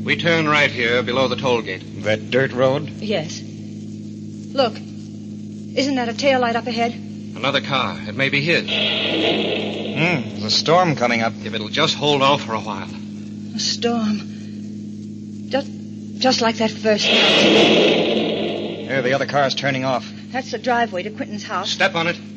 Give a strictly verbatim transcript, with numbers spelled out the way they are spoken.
We turn right here, below the toll gate. That dirt road? Yes. Look. Isn't that a tail light up ahead? Another car. It may be his. Hmm, there's a storm coming up. If it'll just hold off for a while. A storm. Just, just like that first night. There, the other car's turning off. That's the driveway to Quentin's house. Step on it.